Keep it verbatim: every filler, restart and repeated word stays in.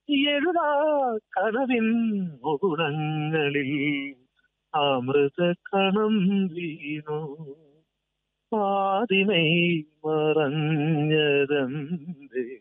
എഴുതാ കനവിൻ മുകുളങ്ങളിൽ അമൃത കണം വീണു. ആദിമൈ മറഞ്ഞതെന്തേ